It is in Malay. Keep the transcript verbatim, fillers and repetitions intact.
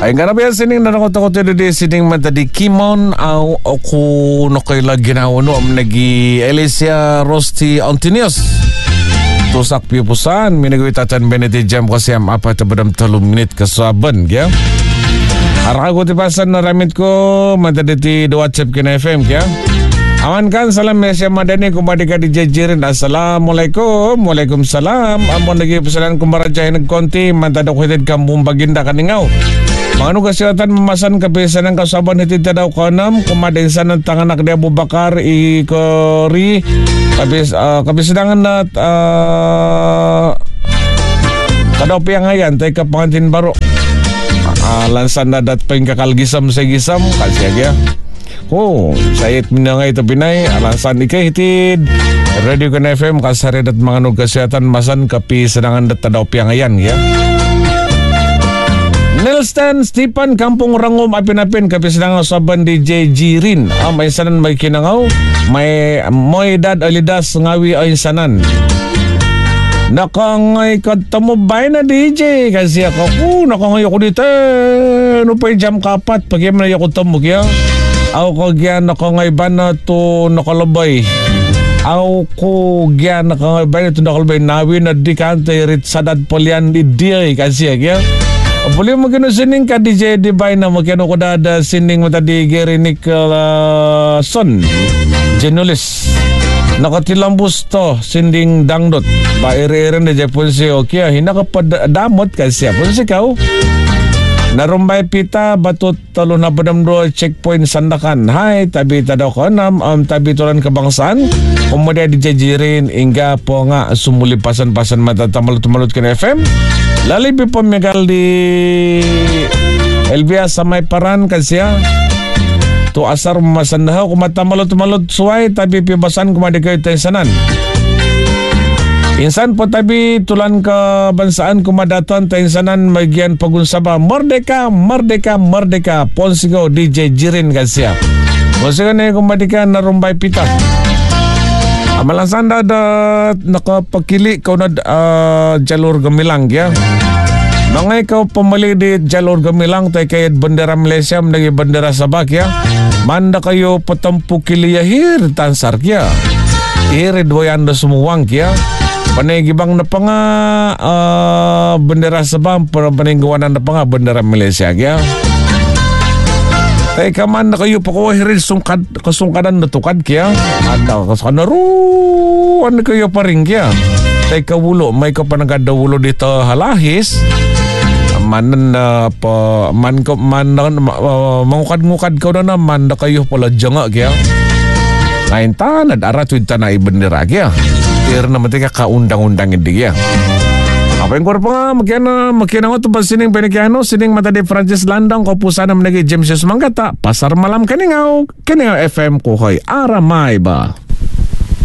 Ay nga na ba sining nanakot-akot yun di sining mata di Kimon au ako no kay lagi na uno am nagi Alicia Rosti Antonios tusak piupusan minagwitatan beneti jam kasi am apa tabadam talong minit kasaban kya haraka ko tipasan na ramit ko mata di ti do WhatsApp kina F M kya aman kan salam Mesya Madani kumadika di jajirin assalamualaikum waalaikumsalam amon lagi pesanan kumarajahin nagkonti mantado ko hitid kampung baginda kaningaw Mangano kesehatan memasan kebiasaan kasaban hitid tadaw kanam kumadinsan ng tanganak di Abu Bakar ikori kabis uh, kabisadangan na uh, tadaw piyangayan tay kapangantin baro uh, lansan na dat pang kakalgisam sa gisam kasya oh sayit minangay ito pinay alasan ikay hitid Radio Kan F M kasari dat mangano kesehatan masan kabisadangan dat tadaw piyangayan ya Nelstan Stephen Kampung Rangom apin-apin kapisadang saban di J Jirin ah, may sanan may kinangaw may moy dad alidas ngawi ay sanan nakangay katamubay na D J kasi ako uh, nakangay ako dito no pa jam kapat pag yung na ako tamog ya ako kagyan nakangay ba na to nakalabay ako kagyan nakangay ba na to nakalabay nawi na di kante rit sadad polian di di kasi ya boleh mungkin sining ka D J di bay na mungkin ko dada sining mata di Gary Nicholson Genulis nakatilambus to sinding dangdot ba ire-iren di Japon si okay hinakapadamot kasi pun si kau narumbay pita batut talo na badamdo checkpoint sandakan hai tabi tadaw ko nam um, tabi tulan kebangsaan kemudian dijajirin hingga po nga sumulipasan-pasan mata tamalut-tamalut kan F M Lalipi pemigal di L B S sa may paran kasi tu asar masandahaw kumata malot-malot suway tabi pibasan kumadikay tayo sanan insan po tabi tulan ka bansaan kumadatan tayo sanan magian pagunsaba merdeka merdeka merdeka ponsigo D J Jirin kasi ponsigo na yung kumadika narumbay pita Amalansan da nakapakili kau na uh, jalur gamilang ya. Mga ikaw pamali di jalur gamilang tay kayat bendera Malaysia menagi bendera Sabak ya. Manda kayo patampu kiliyahir tansar ya. Iri dua anda sumuwang ya. Panegibang na pa nga uh, bendera Sabak paninggawanan na pa nga bendera Malaysia ya. Tay kaman na kayo pakuwahirin sungkad, kasungkadan na tukad kaya ada kasanaru ano kayo pa rin kaya tay kawulo may ka pa nagadawulo dito halahis manan na pa man ko man uh, mangukad-ngukad ka na naman na kayo pala janga kaya ngayon ta nadarat with ta na ibendera kaya kaya naman tayo kaundang-undang hindi kaya apa yang korang pa makiana makiana ko pa sining penikiano sining mata di Francis Landang ko pusa na managi James Manggata pasar malam kaningaw kaningaw F M ko hoy aramay ba